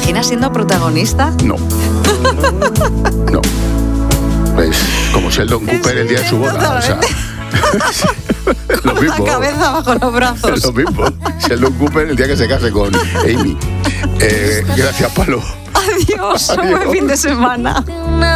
imaginas siendo protagonista? No. No. Es como Sheldon Cooper el día de su boda. O sea, lo Con mismo. la cabeza bajo los brazos. Lo mismo. Sheldon Cooper el día que se case con Amy. Gracias, Palo. Adiós, buen fin de semana.